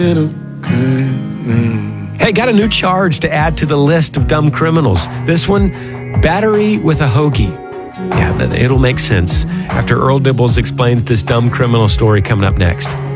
Hey, got a new charge to add to the list of dumb criminals. This one, battery with a hoagie. Yeah, it'll make sense after Earl Dibbles explains this dumb criminal story coming up next.